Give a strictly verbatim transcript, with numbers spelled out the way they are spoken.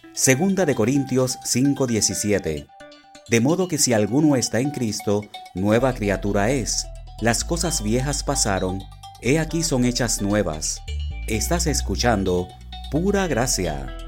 Segunda de Corintios cinco diecisiete. De modo que si alguno está en Cristo, nueva criatura es. Las cosas viejas pasaron, he aquí son hechas nuevas. Estás escuchando Pura Gracia.